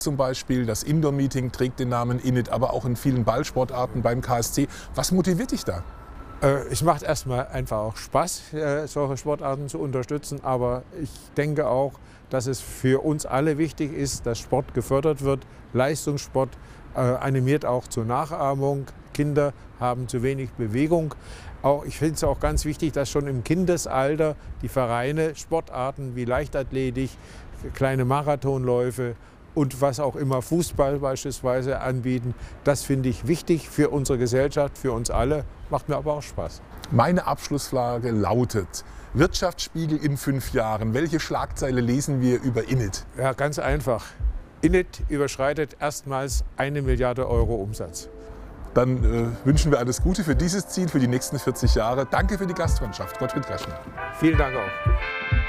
Zum Beispiel das Indoor-Meeting trägt den Namen Init, aber auch in vielen Ballsportarten beim KSC. Was motiviert dich da? Es macht erstmal einfach auch Spaß, solche Sportarten zu unterstützen, aber ich denke auch, dass es für uns alle wichtig ist, dass Sport gefördert wird. Leistungssport animiert auch zur Nachahmung. Kinder haben zu wenig Bewegung. Ich finde es auch ganz wichtig, dass schon im Kindesalter die Vereine Sportarten wie Leichtathletik, kleine Marathonläufe und was auch immer, Fußball beispielsweise anbieten. Das finde ich wichtig für unsere Gesellschaft, für uns alle, macht mir aber auch Spaß. Meine Abschlussfrage lautet: Wirtschaftsspiegel in 5 Jahren. Welche Schlagzeile lesen wir über Init? Ja, ganz einfach. Init überschreitet erstmals 1 Milliarde Euro Umsatz. Dann wünschen wir alles Gute für dieses Ziel, für die nächsten 40 Jahre. Danke für die Gastfreundschaft, Gottfried Graschner. Vielen Dank auch.